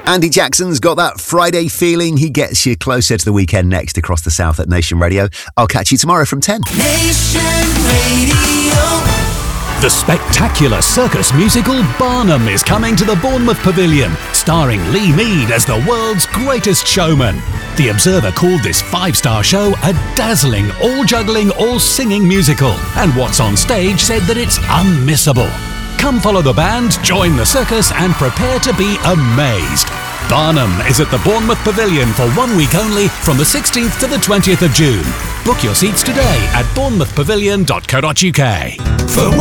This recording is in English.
Andy Jackson's got that Friday feeling. He gets you closer to the weekend next across the South at Nation Radio. I'll catch you tomorrow from 10. Nation Radio. The spectacular circus musical Barnum is coming to the Bournemouth Pavilion, starring Lee Mead as the world's greatest showman. The Observer called this 5-star show a dazzling, all-juggling, all-singing musical, and What's on Stage said that it's unmissable. Come follow the band, join the circus, and prepare to be amazed. Barnum is at the Bournemouth Pavilion for 1 week only from the 16th to the 20th of June. Book your seats today at bournemouthpavilion.co.uk. For